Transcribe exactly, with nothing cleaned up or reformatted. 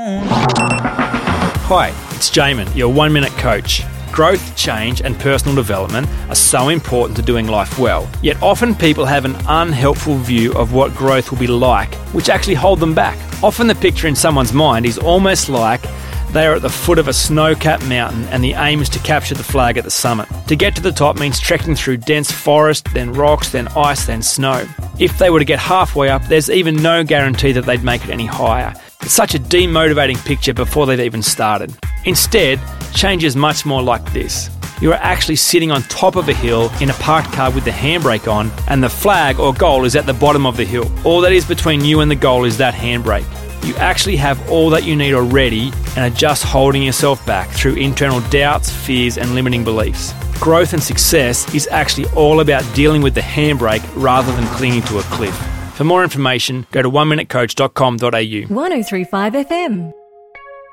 Hi, it's Jamin, your one-minute coach. Growth, change and personal development are so important to doing life well, yet often people have an unhelpful view of what growth will be like, which actually hold them back. Often the picture in someone's mind is almost like they are at the foot of a snow-capped mountain and the aim is to capture the flag at the summit. To get to the top means trekking through dense forest, then rocks, then ice, then snow. If they were to get halfway up, there's even no guarantee that they'd make it any higher. It's such a demotivating picture before they've even started. Instead, change is much more like this. You are actually sitting on top of a hill in a parked car with the handbrake on, and the flag or goal is at the bottom of the hill. All that is between you and the goal is that handbrake. You actually have all that you need already and are just holding yourself back through internal doubts, fears and limiting beliefs. Growth and success is actually all about dealing with the handbrake rather than clinging to a cliff. For more information, go to one minute coach dot com dot a u. one oh three point five F M.